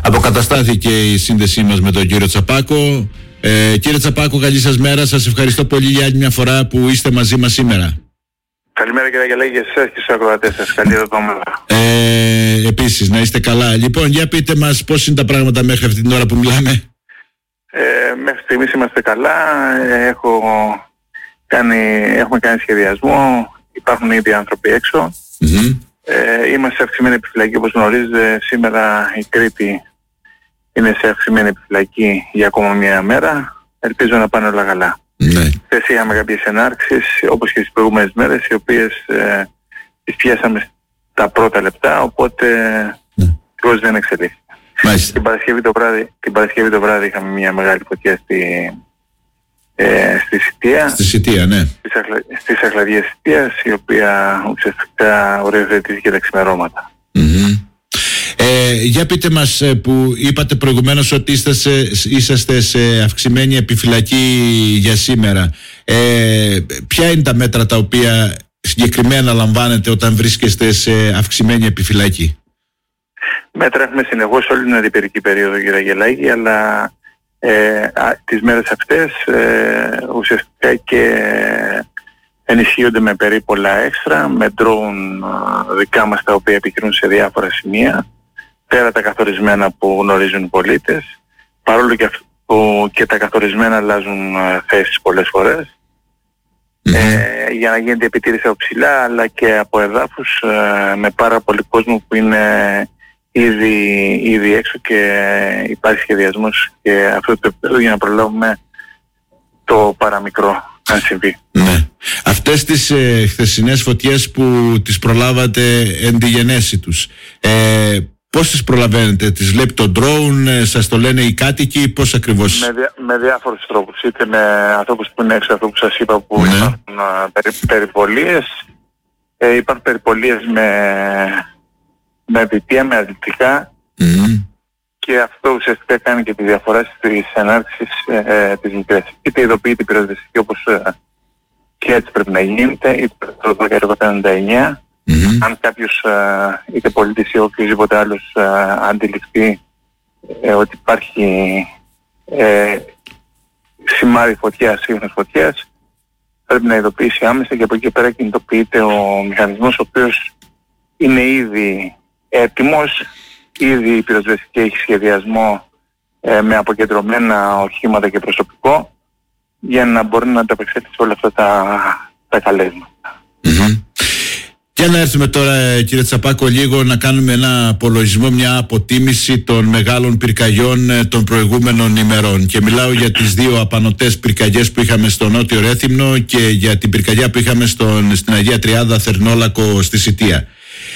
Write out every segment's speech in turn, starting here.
Αποκαταστάθηκε η σύνδεσή μας με τον κύριο Τσαπάκο. Κύριε Τσαπάκο, καλή σας μέρα. Σας ευχαριστώ πολύ για άλλη μια φορά που είστε μαζί μας σήμερα. Καλημέρα κύριε Αγγελάκη, για εσάς και στους ακροατές σας. Καλή εβδομάδα. Επίσης, να είστε καλά. Λοιπόν, για πείτε μας πώς είναι τα πράγματα μέχρι αυτή την ώρα που μιλάμε. Μέχρι στιγμής είμαστε καλά. Έχουμε κάνει σχεδιασμό. Υπάρχουν ήδη άνθρωποι έξω. Είμαστε σε αυξημένη επιφυλακή, όπως γνωρίζετε. Σήμερα η Κρήτη είναι σε αυξημένη επιφυλακή για ακόμα μια μέρα. Ελπίζω να πάνε όλα καλά. Χθες είχαμε κάποιες ενάρξεις, όπως και στις προηγούμενες μέρες, οι οποίες τις πιάσαμε τα πρώτα λεπτά, οπότε δυστυχώς δεν εξελίχθηκε. Την Παρασκευή το βράδυ είχαμε μια μεγάλη φωτιά στη Σιτία. Στη Σιτία, ναι. Στις Αχλαδιές Σιτίας, η οποία ουσιαστικά οριοθετήθηκε τα ξημερώματα. Για πείτε μας, που είπατε προηγουμένως ότι είσαστε σε αυξημένη επιφυλακή για σήμερα. Ποια είναι τα μέτρα τα οποία συγκεκριμένα λαμβάνετε όταν βρίσκεστε σε αυξημένη επιφυλακή? Μέτρα έχουμε συνεχώς όλη την αντιπυρική περίοδο, κύριε Αγγελάκη, αλλά τις μέρες αυτές ουσιαστικά και ενισχύονται με περίπολα έξτρα, με ντρόουν δικά μας τα οποία επιχειρούν σε διάφορα σημεία, πέρα τα καθορισμένα που γνωρίζουν οι πολίτες, παρόλο που και τα καθορισμένα αλλάζουν θέσεις πολλές φορές, για να γίνεται επιτήρηση από ψηλά αλλά και από εδάφους, με πάρα πολύ κόσμο που είναι ήδη έξω και υπάρχει σχεδιασμός και αυτό το επίπεδο για να προλάβουμε το παραμικρό αν συμβεί. Ναι. Αυτές τις χθεσινές φωτιές που τις προλάβατε εν τη γενέση τους, πώς τις προλαβαίνετε? Τις βλέπει το drone, σας το λένε οι κάτοικοι, πώς ακριβώς? Με διάφορους τρόπους, είτε με ανθρώπους που είναι έξω, αυτό που σας είπα, που υπάρχουν περιπολίες. Υπάρχουν περιπολίες με δυτεία, με αρνητικά, και αυτό ουσιαστικά κάνει και τη διαφορά στις ενάρξεις της μικρές. Είτε ειδοποιείται η πυροσβεστική, όπως και έτσι πρέπει να γίνεται, είτε το 1259. Αν κάποιος είτε πολίτης ή οποιοδήποτε άλλος αντιληφθεί ότι υπάρχει σημάδι φωτιάς, σύγχρονης φωτιάς, πρέπει να ειδοποιήσει άμεσα, και από εκεί πέρα κινητοποιείται ο μηχανισμός, ο οποίος είναι ήδη έτοιμος. Ήδη η πυροσβεστική έχει σχεδιασμό με αποκεντρωμένα οχήματα και προσωπικό για να μπορεί να ανταπεξέλθει σε όλα αυτά τα καλέσματα. Και να έρθουμε τώρα, κύριε Τσαπάκο, λίγο να κάνουμε ένα απολογισμό, μια αποτίμηση των μεγάλων πυρκαγιών των προηγούμενων ημερών. Και μιλάω για τις δύο απανωτές πυρκαγιές που είχαμε στο Νότιο Ρέθυμνο και για την πυρκαγιά που είχαμε στην Αγία Τριάδα Θερνόλακο στη Σιτία.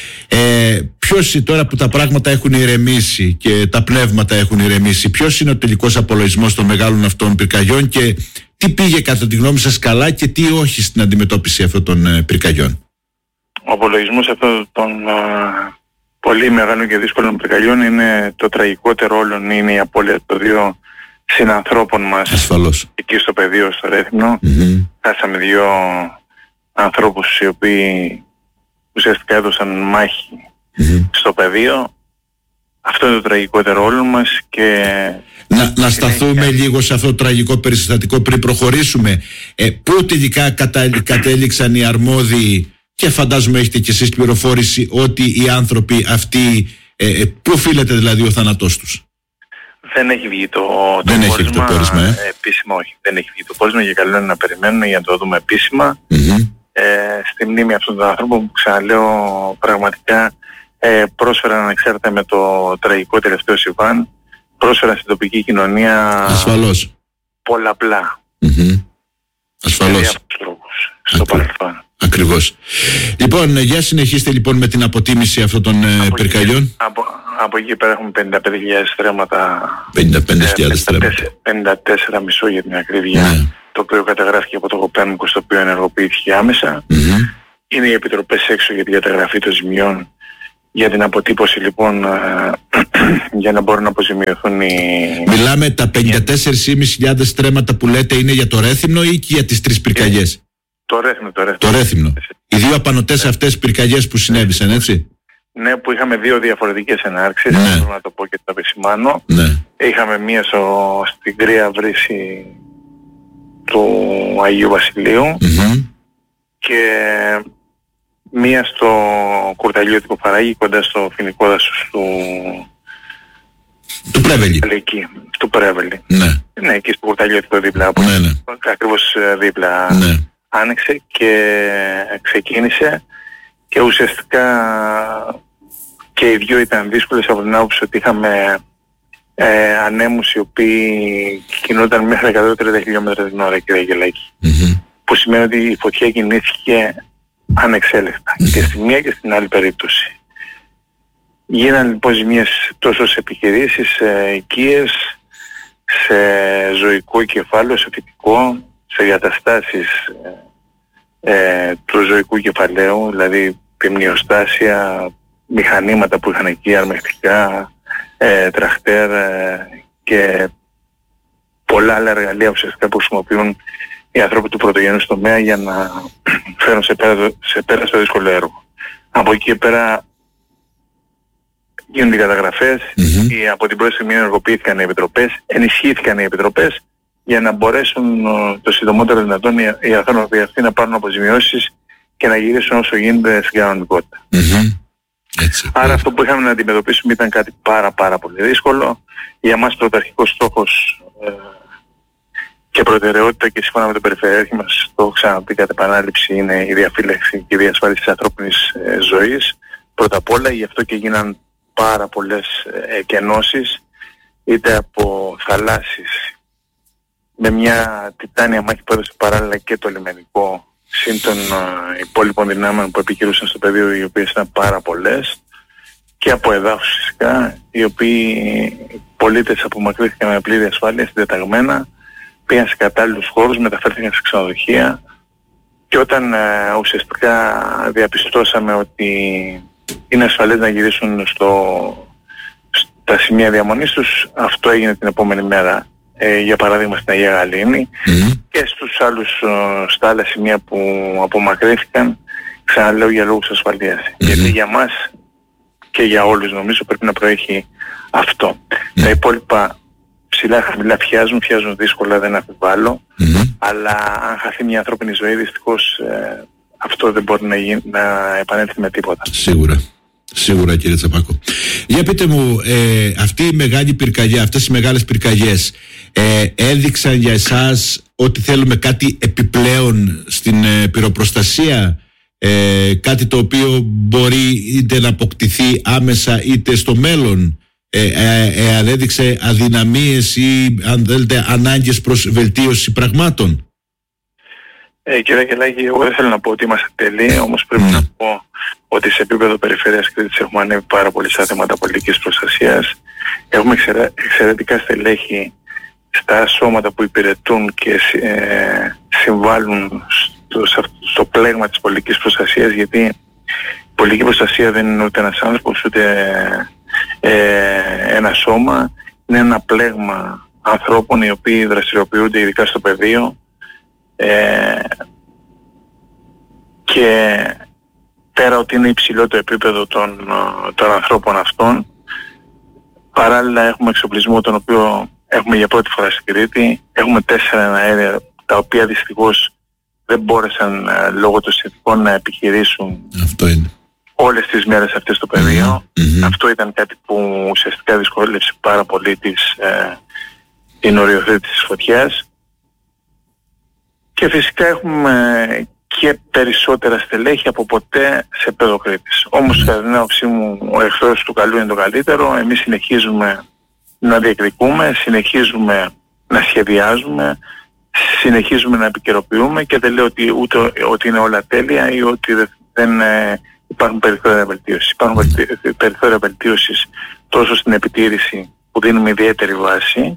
Ποιος, τώρα που τα πράγματα έχουν ηρεμήσει και τα πνεύματα έχουν ηρεμήσει, ποιος είναι ο τελικός απολογισμός των μεγάλων αυτών πυρκαγιών και τι πήγε κατά τη γνώμη σας καλά και τι όχι στην αντιμετώπιση αυτών των πυρκαγιών? Ο απολογισμός αυτών των πολύ μεγάλων και δύσκολων πυρκαγιών είναι το τραγικότερο όλων, είναι η απώλεια των δύο συνανθρώπων μας. Ασφαλώς. Εκεί στο πεδίο, στο Ρέθυμνο. Χάσαμε δύο ανθρώπους οι οποίοι ουσιαστικά έδωσαν μάχη στο πεδίο. Αυτό είναι το τραγικότερο όλων μας. Και να σταθούμε λίγο σε αυτό το τραγικό περιστατικό πριν προχωρήσουμε. Πού τελικά κατέληξαν οι αρμόδιοι, και φαντάζομαι έχετε κι εσείς πληροφόρηση ότι οι άνθρωποι αυτοί, πού οφείλεται δηλαδή ο θάνατός τους? Δεν έχει βγει το πόρισμα. Επίσημα όχι. Δεν έχει βγει το πόρισμα, και καλό είναι να περιμένουμε για να το δούμε επίσημα. Στη μνήμη αυτών των ανθρώπων που, ξαναλέω, πραγματικά πρόσφεραν, ανεξάρτητα με το τραγικό τελευταίο συμβάν, πρόσφεραν στην τοπική κοινωνία ασφαλώς πολλαπλά. Ασφαλώς. Με τρόπους στο παρελθόν. Ακριβώς. Λοιπόν, για συνεχίστε λοιπόν με την αποτίμηση αυτών των πυρκαγιών. Από εκεί πέρα έχουμε 55.000 στρέμματα. 55.000 στρέμματα. 54,5 για την ακρίβεια. Το οποίο καταγράφηκε από το Κοπέρνικο, στο οποίο ενεργοποιήθηκε άμεσα. Είναι οι επιτροπές έξω για τη διαταγραφή των ζημιών, για την αποτύπωση λοιπόν, για να μπορούν να αποζημιωθούν οι... Μιλάμε τα 54.500 στρέμματα που λέτε είναι για το Ρέθυμνο ή και για τις τρεις πυρκαγιές? Το Ρέθυμνο. Οι δύο απανωτές αυτές πυρκαγιές που συνέβησαν, έτσι? Ναι, που είχαμε δύο διαφορετικές ενάρξεις, να το πω και το επισημάνω. Είχαμε μία στην Κρύα Βρύση του Αγίου Βασιλείου και μία στο Κουρταλιώτικο Παράγι, κοντά στο φοινικό δάσος του Πρέβελη. Εκεί, του Πρέβελη. Ναι, εκεί στο Κουρταλιώτικο δίπλα, ακριβώς δίπλα άνοιξε και ξεκίνησε και ουσιαστικά και οι δυο ήταν δύσκολες από την άποψη ότι είχαμε ανέμους οι οποίοι κινούνταν μέχρι 130 χιλιόμετρα την ώρα, κύριε Αγγελάκη. Που σημαίνει ότι η φωτιά κινήθηκε ανεξέλεκτα και στη μία και στην άλλη περίπτωση. Γίνανε λοιπόν ζημίες τόσο σε επιχειρήσεις, σε οικίες, σε ζωικό κεφάλαιο, σε φυτικό, σε εγκαταστάσεις του ζωικού κεφαλαίου, δηλαδή πυμνιοστάσια, μηχανήματα που είχαν εκεί, αρμεκτικά, τραχτέρ και πολλά άλλα εργαλεία ουσιαστικά που χρησιμοποιούν οι άνθρωποι του πρωτογενούς τομέα για να φέρουν σε πέρα στο δύσκολο έργο. Από εκεί και πέρα γίνονται οι καταγραφές, από την πρώτη στιγμή ενεργοποιήθηκαν οι επιτροπές, ενισχύθηκαν οι επιτροπές για να μπορέσουν το συντομότερο δυνατόν οι άνθρωποι αυτοί να πάρουν αποζημιώσεις και να γυρίσουν όσο γίνεται στην κανονικότητα. Άρα αυτό που είχαμε να αντιμετωπίσουμε ήταν κάτι πάρα πολύ δύσκολο. Για μας πρωταρχικός στόχος και προτεραιότητα και σύμφωνα με τον Περιφερειάρχη μας, το έχω ξαναπεί κατ' επανάληψη, είναι η διαφύλαξη και η διασφάλιση της ανθρώπινης ζωής. Πρώτα απ' όλα, γι' αυτό και γίναν πάρα πολλές εκενώσεις, είτε από θαλάσσης, με μια τιτάνια μάχη που έδωσε παράλληλα και το λιμενικό, συν των υπόλοιπων δυνάμεων που επιχειρούσαν στο πεδίο, οι οποίες ήταν πάρα πολλές, και από εδάφους φυσικά, οι οποίοι πολίτες απομακρύνθηκαν με πλήρη ασφάλεια, συντεταγμένα, πήγαν σε κατάλληλους χώρους, μεταφέρθηκαν σε ξενοδοχεία και όταν ουσιαστικά διαπιστώσαμε ότι είναι ασφαλές να γυρίσουν στα σημεία διαμονής τους, αυτό έγινε την επόμενη μέρα. Για παράδειγμα στην Αγία Γαλήνη και στα άλλα σημεία που απομακρύνθηκαν, ξαναλέω, για λόγους ασφαλείας. Γιατί για μας και για όλους νομίζω πρέπει να προέχει αυτό. Τα υπόλοιπα ψηλά χαμηλά φιάζουν δύσκολα, δεν αμφιβάλλω, αλλά αν χαθεί μια ανθρώπινη ζωή δυστυχώς αυτό δεν μπορεί να επανέλθει με τίποτα. Σίγουρα κύριε Τσαπάκο. Για πείτε μου, αυτή η μεγάλη πυρκαγιά, αυτές οι μεγάλες πυρκαγιές έδειξαν για εσάς ότι θέλουμε κάτι επιπλέον στην πυροπροστασία, κάτι το οποίο μπορεί είτε να αποκτηθεί άμεσα είτε στο μέλλον, αν έδειξε αδυναμίες ή αν θέλετε ανάγκες προς βελτίωση πραγμάτων? Κύριε Αγγελάκη, εγώ δεν θέλω να πω ότι είμαστε τέλειοι, όμως πρέπει να πω ότι σε επίπεδο περιφέρειας Κρήτης έχουμε ανέβει πάρα πολύ στα θέματα πολιτικής προστασίας. Έχουμε εξαιρετικά στελέχη στα σώματα που υπηρετούν και συμβάλλουν στο πλέγμα της πολιτικής προστασίας, γιατί η πολιτική προστασία δεν είναι ούτε ένας άνθρωπος ούτε ένα σώμα, είναι ένα πλέγμα ανθρώπων οι οποίοι δραστηριοποιούνται ειδικά στο πεδίο και πέρα ότι είναι υψηλό το επίπεδο των ανθρώπων αυτών, παράλληλα έχουμε εξοπλισμό τον οποίο έχουμε για πρώτη φορά στην Κρήτη. Έχουμε 4 αέρια τα οποία δυστυχώς δεν μπόρεσαν λόγω των συνθηκών να επιχειρήσουν όλες τις μέρες αυτές στο πεδίο. Αυτό ήταν κάτι που ουσιαστικά δυσκόλεψε πάρα πολύ την οριοθέτηση της φωτιάς. Και φυσικά έχουμε και περισσότερα στελέχη από ποτέ σε επίπεδο Κρήτης. Όμως κατά την άποψή μου ο εχθρός του καλού είναι το καλύτερο. Εμείς συνεχίζουμε να διεκδικούμε, συνεχίζουμε να σχεδιάζουμε, συνεχίζουμε να επικαιροποιούμε και δεν λέω ότι είναι όλα τέλεια ή ότι δεν υπάρχουν περιθώρια βελτίωσης. Υπάρχουν περιθώρια βελτίωσης τόσο στην επιτήρηση που δίνουμε ιδιαίτερη βάση,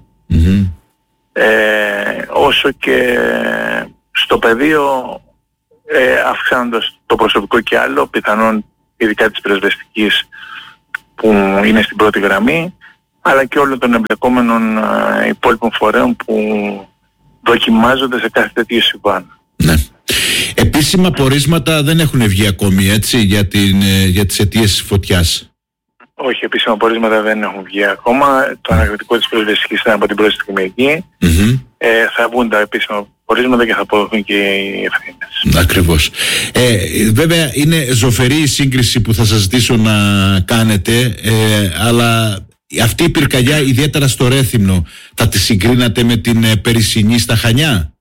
όσο και στο πεδίο, αυξάνοντας το προσωπικό και άλλο, πιθανόν ειδικά της πυροσβεστικής που είναι στην πρώτη γραμμή, αλλά και όλων των εμπλεκόμενων υπόλοιπων φορέων που δοκιμάζονται σε κάθε τέτοιο συμβάν. Ναι. Επίσημα πορίσματα δεν έχουν βγει ακόμη, έτσι, για τις αιτίες της φωτιάς. Όχι, επίσημα πορίσματα δεν έχουν βγει ακόμα. Το ανακριτικό της πυροσβεστικής ήταν από την πρώτη στιγμή εκεί. Θα βγουν τα επίσημα πορίσματα και θα αποδοθούν και οι ευθύνες. Ακριβώς. Βέβαια είναι ζωφερή η σύγκριση που θα σας ζητήσω να κάνετε, αλλά αυτή η πυρκαγιά, ιδιαίτερα στο Ρέθυμνο, θα τη συγκρίνατε με την περσινή στα Χανιά?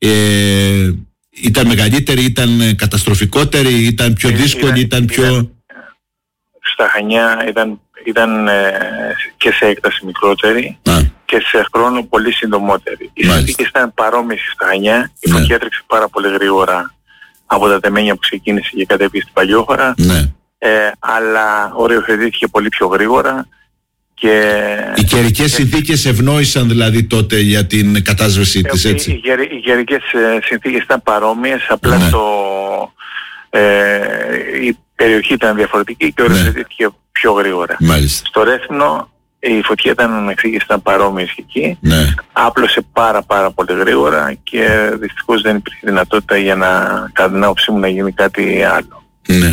Ήταν μεγαλύτερη, ήταν καταστροφικότερη, ήταν πιο δύσκολη, ήταν πιο... Στα Χανιά ήταν και σε έκταση μικρότερη και σε χρόνο πολύ συντομότερη. Οι συνθήκες ήταν παρόμοιες στα Χανιά. Η φωτιά έτρεξε πάρα πολύ γρήγορα από τα τεμένια που ξεκίνησε και κατέβηκε στην Παλιόχώρα, αλλά οριοθετήθηκε πολύ πιο γρήγορα. Οι καιρικές συνθήκες ευνόησαν δηλαδή τότε για την κατάσβεσή της, έτσι? Οι καιρικές συνθήκες ήταν παρόμοιες, απλά η περιοχή ήταν διαφορετική και οριοθετήθηκε πιο γρήγορα. Μάλιστα. Στο Ρέθυμνο η φωτιά ήταν παρόμοιες και εκεί. Άπλωσε πάρα πολύ γρήγορα και δυστυχώς δεν υπήρχε δυνατότητα για κατά την άποψή μου να γίνει κάτι άλλο.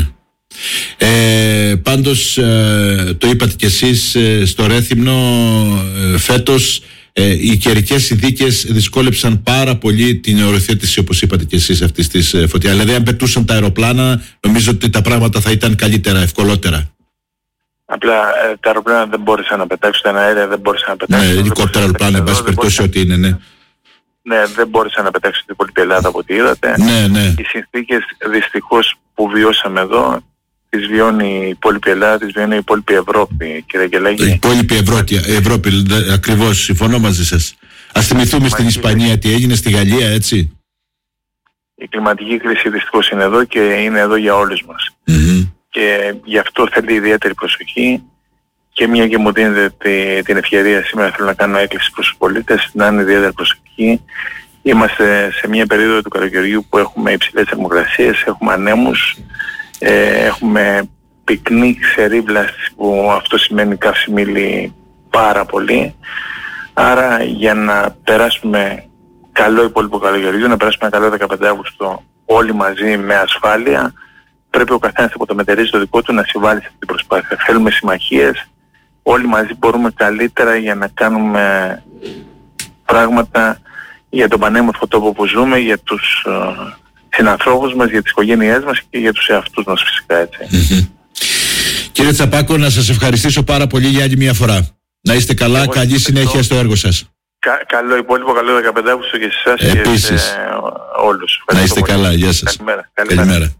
Πάντως το είπατε κι εσείς, στο Ρέθυμνο φέτος οι καιρικές συνθήκες δυσκόλεψαν πάρα πολύ την οριοθέτηση, όπως είπατε κι εσείς, αυτής της φωτιάς. Δηλαδή αν πετούσαν τα αεροπλάνα, νομίζω ότι τα πράγματα θα ήταν καλύτερα, ευκολότερα. Απλά τα αεροπλάνα δεν μπόρεσαν να πετάξουν, τα αέρια δεν μπόρεσαν να πετάξουν. Ελικόπτερα, αεροπλάνα, εν πάση περιπτώσει, ό,τι είναι, Ναι, δεν μπόρεσαν να πετάξουν την υπόλοιπη Ελλάδα από ό,τι είδατε. Οι συνθήκες δυστυχώς που βιώσαμε εδώ τις βιώνει η υπόλοιπη Ελλάδα, τις βιώνει η υπόλοιπη Ευρώπη, κύριε Αγγελάκη. Η υπόλοιπη Ευρώπη, ακριβώς, συμφωνώ μαζί σας. Ας θυμηθούμε στην Ισπανία τι έγινε, στη Γαλλία, έτσι. Η κλιματική κρίση δυστυχώς είναι εδώ και είναι εδώ για όλους μας. Και γι' αυτό θέλει ιδιαίτερη προσοχή, και μια και μου δίνετε την ευκαιρία σήμερα, θέλω να κάνω έκκληση προς τους πολίτες να είναι ιδιαίτερα προσεκτικοί. Είμαστε σε μια περίοδο του καλοκαιριού που έχουμε υψηλές θερμοκρασίες, έχουμε ανέμους, έχουμε πυκνή ξερή βλάστηση, που αυτό σημαίνει καυσιμίλη πάρα πολύ. Άρα για να περάσουμε καλό υπόλοιπο καλοκαιριού, να περάσουμε ένα καλό 15 Αύγουστο όλοι μαζί με ασφάλεια, πρέπει ο καθένας από το μετερίζει το δικό του να συμβάλλει σε αυτή την προσπάθεια. Θέλουμε συμμαχίες, όλοι μαζί μπορούμε καλύτερα για να κάνουμε πράγματα για τον πανέμορφο τόπο που ζούμε, για τους συνανθρώπους μας, για τις οικογένειές μας και για τους εαυτούς μας φυσικά, έτσι. Κύριε Τσαπάκο, να σας ευχαριστήσω πάρα πολύ για άλλη μια φορά. Να είστε καλά, καλή συνέχεια στο έργο σας. Καλό υπόλοιπο, καλό 15 Αύγουστο και σε εσάς και σε όλους. Να είστε καλά, γεια σας. Καλημέρα.